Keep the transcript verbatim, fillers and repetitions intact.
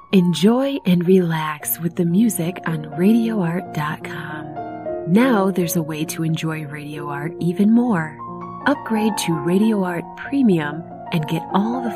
Enjoy and relax with the music on radio art dot com. Now there's a way to enjoy Radio Art even more. Upgrade to Radio Art Premium and get all the